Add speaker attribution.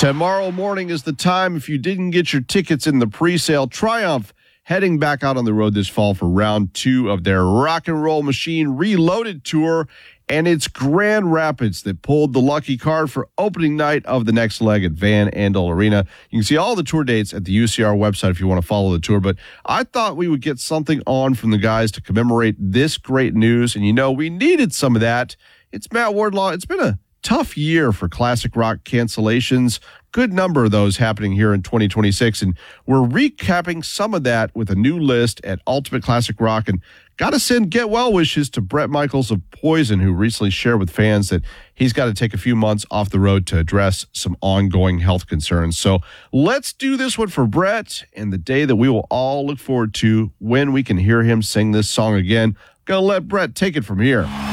Speaker 1: Tomorrow morning is the time. If you didn't get your tickets in the pre-sale, Triumph heading back out on the road this fall for round 2 of their Rock and Roll Machine Reloaded tour. And it's Grand Rapids that pulled the lucky card for opening night of the next leg at Van Andel Arena. You can see all the tour dates at the UCR website if you want to follow the tour. But I thought we would get something on from the guys to commemorate this great news. And, we needed some of that. It's Matt Wardlaw. It's been a tough year for classic rock cancellations. Good number of those happening here in 2026. And we're recapping some of that with a new list at Ultimate Classic Rock. And got to send get well wishes to Bret Michaels of Poison, who recently shared with fans that he's got to take a few months off the road to address some ongoing health concerns. So let's do this one for Bret and the day that we will all look forward to when we can hear him sing this song again. Gonna let Bret take it from here.